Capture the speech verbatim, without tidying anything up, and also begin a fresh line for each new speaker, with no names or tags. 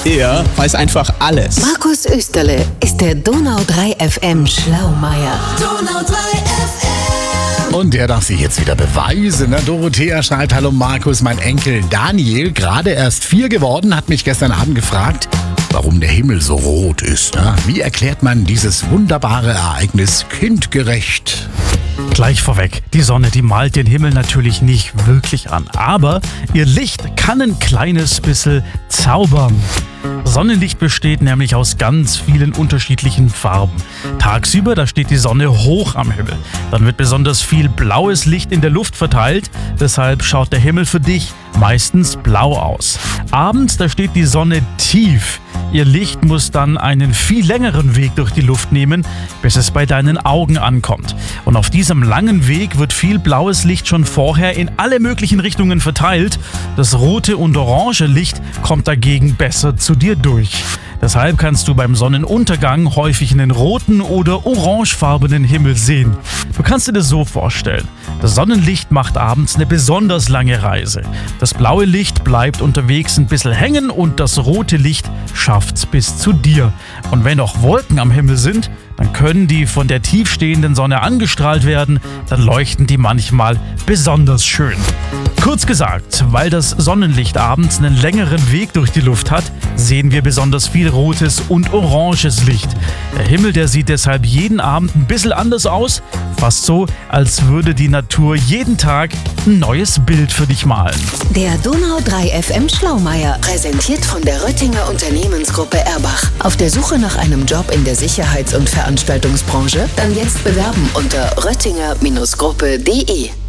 Er weiß einfach alles.
Markus Österle ist der Donau drei F M Schlaumeier.
Donau drei F M.
Und der darf sich jetzt wieder beweisen. Ne? Dorothea schreibt: Hallo Markus, mein Enkel Daniel, gerade erst vier geworden, hat mich gestern Abend gefragt, warum der Himmel so rot ist. Ne? Wie erklärt man dieses wunderbare Ereignis kindgerecht?
Gleich vorweg, die Sonne, die malt den Himmel natürlich nicht wirklich an, aber ihr Licht kann ein kleines bisschen zaubern. Sonnenlicht besteht nämlich aus ganz vielen unterschiedlichen Farben. Tagsüber, da steht die Sonne hoch am Himmel. Dann wird besonders viel blaues Licht in der Luft verteilt, deshalb schaut der Himmel für dich meistens blau aus. Abends, da steht die Sonne tief. Ihr Licht muss dann einen viel längeren Weg durch die Luft nehmen, bis es bei deinen Augen ankommt. Und auf diesem langen Weg wird viel blaues Licht schon vorher in alle möglichen Richtungen verteilt. Das rote und orange Licht kommt dagegen besser zu dir durch. Deshalb kannst du beim Sonnenuntergang häufig einen roten oder orangefarbenen Himmel sehen. Du kannst dir das so vorstellen. Das Sonnenlicht macht abends eine besonders lange Reise. Das blaue Licht bleibt unterwegs ein bisschen hängen und das rote Licht schafft's bis zu dir. Und wenn noch Wolken am Himmel sind, dann können die von der tiefstehenden Sonne angestrahlt werden, dann leuchten die manchmal besonders schön. Kurz gesagt, weil das Sonnenlicht abends einen längeren Weg durch die Luft hat, sehen wir besonders viel rotes und oranges Licht. Der Himmel, der sieht deshalb jeden Abend ein bisschen anders aus, fast so, als würde die Natur jeden Tag ein neues Bild für dich malen.
Der Donau drei F M Schlaumeier, präsentiert von der Röttinger Unternehmensgruppe Erbach. Auf der Suche nach einem Job in der Sicherheits- und Veranstaltungsbranche? Dann jetzt bewerben unter röttinger Gruppe punkt de.